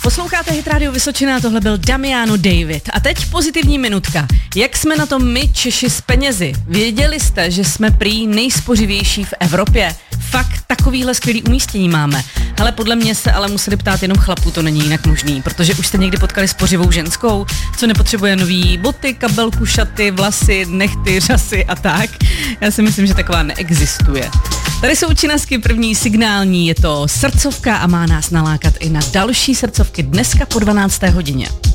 Posloucháte Hit Radio Vysočina, tohle byl Damiano David. A teď pozitivní minutka. Jak jsme na tom my Češi s penězi? Věděli jste, že jsme prý nejspořivější v Evropě? Fakt takovýhle skvělý umístění máme. Ale podle mě se ale museli ptát jenom chlapů, to není jinak možný, protože už jste někdy potkali spořivou ženskou, co nepotřebuje nový boty, kabelku, šaty, vlasy, nechty, řasy a tak. Já si myslím, že taková neexistuje. Tady jsou činasky první signální, je to srdcovka a má nás nalákat i na další srdcovky dneska po 12. hodině.